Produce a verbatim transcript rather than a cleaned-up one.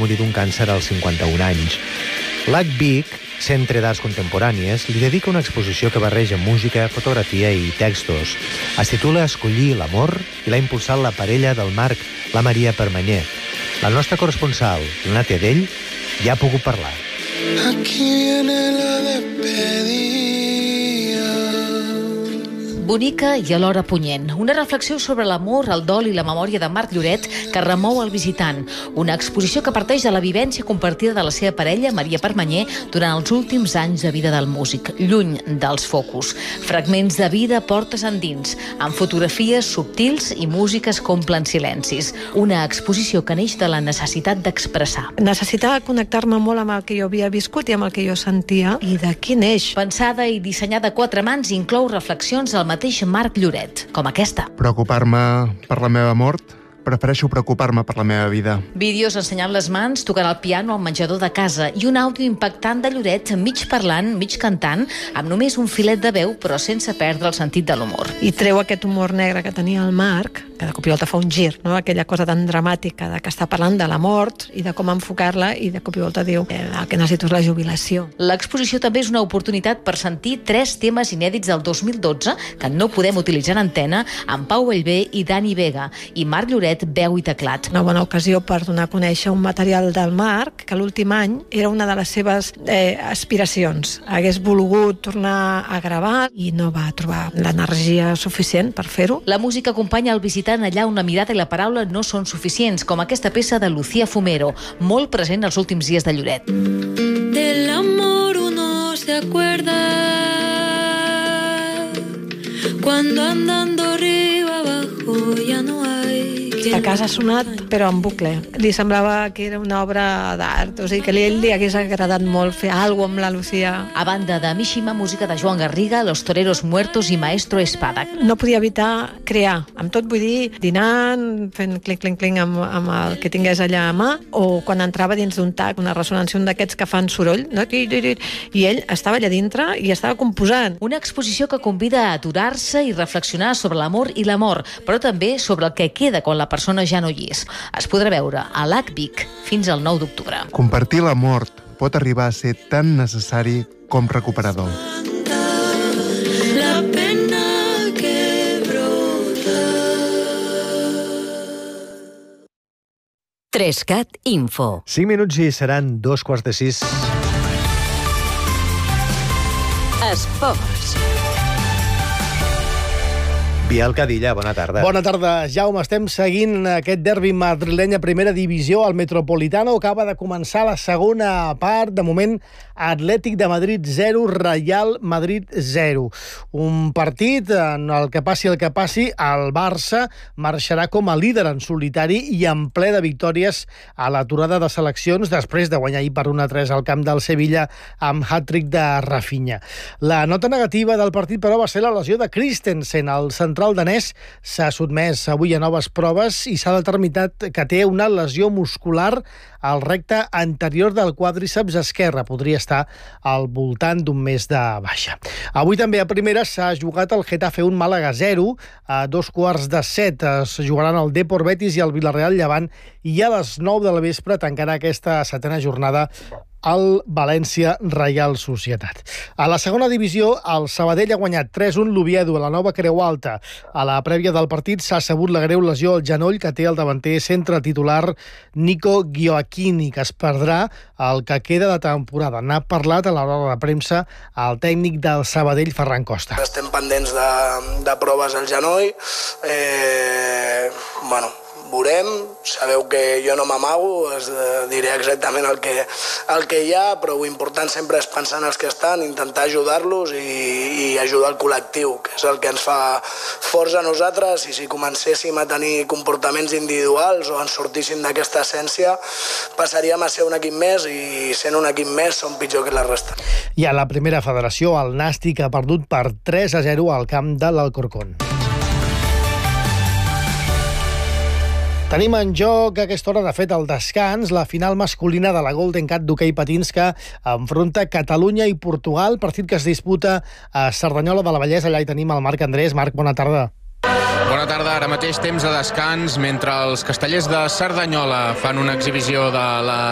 morir d'un càncer als cinquanta-un anys. L'A C Vic, Centre d'Arts Contemporànies, li dedica una exposició que barreja música, fotografia i textos. Es titula Escollir l'amor i l'ha impulsat la parella del Marc, la Maria Permanyer. La nostra corresponsal, la Nàtia Dell, ja ha pogut parlar. Aquí viene la despedida. Bonica i alhora punyent. Una reflexió sobre l'amor, el dol i la memòria de Marc Lloret que remou el visitant. Una exposició que parteix de la vivència compartida de la seva parella, Maria Permanyer, durant els últims anys de vida del músic, lluny dels focus. Fragments de vida portes endins, amb fotografies subtils i músiques que omplen silencis. Una exposició que neix de la necessitat d'expressar. Necessitava connectar-me molt amb el que jo havia viscut i amb el que jo sentia, i d'aquí neix. Pensada i dissenyada a quatre mans, inclou reflexions al mateix Marc Lloret, com aquesta. Preocupar-me per la meva mort? Prefereixo preocupar-me per la meva vida. Vídeos ensenyant les mans, tocant el piano al menjador de casa i un àudio impactant de Lloret, mig parlant, mig cantant, amb només un filet de veu, però sense perdre el sentit de l'humor. I treu aquest humor negre que tenia el Marc, que de cop i volta fa un gir, no? Aquella cosa tan dramàtica de que està parlant de la mort i de com enfocar-la, i de cop i volta diu eh, el que necessito és la jubilació. L'exposició també és una oportunitat per sentir tres temes inèdits del dos mil dotze que no podem utilitzar en antena, amb Pau Bellver i Dani Vega, i Marc Lloret, veu i teclat. Una bona ocasió per donar a conèixer un material del Marc que l'últim any era una de les seves eh, aspiracions. Hagués volgut tornar a gravar i no va trobar l'energia suficient per fer-ho. La música acompanya el visitant allà on la mirada i la paraula no són suficients, com aquesta peça de Lucía Fumero, molt present als últims dies de Lloret. Del amor uno se acuerda cuando andando arriba abajo ya no hay. A casa ha sonat, però en bucle. Li semblava que era una obra d'art, o sigui que a ell li hagués agradat molt fer alguna cosa amb la Lucía. A banda de Mishima, música de Joan Garriga, Los Toreros Muertos i Maestro Espada. No podia evitar crear, amb tot vull dir, dinant, fent clinc-clinc-clinc amb, amb el que tingués allà a mà, o quan entrava dins d'un tac, una ressonància, un d'aquests que fan soroll, no? I ell estava allà dintre i estava composant. Una exposició que convida a aturar-se i reflexionar sobre l'amor i l'amor, però també sobre el que queda quan la persona ja no hi és. Es podrà veure a l'A C Vic fins al nou d'octubre. Compartir la mort pot arribar a ser tan necessari com recuperador. La pena que brota. Trescat Info. Cinc minuts i seran dos quarts de sis. Esports. Biel Cadilla, bona tarda. Bona tarda, Jaume. Estem seguint aquest derbi madrileny a primera divisió. El Metropolitano acaba de començar la segona part. De moment, Atlètic de Madrid zero, Real Madrid zero. Un partit en el que passi el que passi, el Barça marxarà com a líder en solitari i en ple de victòries a l'aturada de seleccions després de guanyar ahir per un a tres al camp del Sevilla amb hat-trick de Rafinha. La nota negativa del partit, però, va ser la lesió de Christensen. El central danès s'ha sotmès avui a noves proves i s'ha determinat que té una lesió muscular al recte anterior del quàdriceps esquerre. Podria estar al voltant d'un mes de baixa. Avui també a primera s'ha jugat el Getafe un Màlaga zero. A dos quarts de set es jugaran el Depor Betis i el Villarreal Llevant, i a les nou de la vespre tancarà aquesta setena jornada el València Reial Societat. A la segona divisió, el Sabadell ha guanyat tres un l'Oviedo a la Nova Creu Alta. A la prèvia del partit s'ha sabut la greu lesió al genoll que té el davanter centre titular Nico Gioacchini, que es perdrà el que queda de temporada. N'ha parlat a la roda de premsa el tècnic del Sabadell, Ferran Costa. Estem pendents de, de proves al genoll. Eh, bueno, veurem, sabeu que jo no m'amago, es diré exactament el que, el que hi ha, però l'important sempre és pensar en els que estan, intentar ajudar-los i, i ajudar el col·lectiu, que és el que ens fa forts a nosaltres, i si comencéssim a tenir comportaments individuals o ens sortíssim d'aquesta essència, passaríem a ser un equip més, i sent un equip més som pitjor que la resta. I a la primera federació, el Nàstic ha perdut per tres a zero al camp de l'Alcorcón. Tenim en joc a aquesta hora, de fet, el descans, la final masculina de la Golden Cat d'hoquei patins que enfronta Catalunya i Portugal, partit que es disputa a Cerdanyola de la Vallès. Allà hi tenim el Marc Andrés. Marc, bona tarda. Bona tarda, ara mateix temps de descans mentre els castellers de Cerdanyola fan una exhibició de la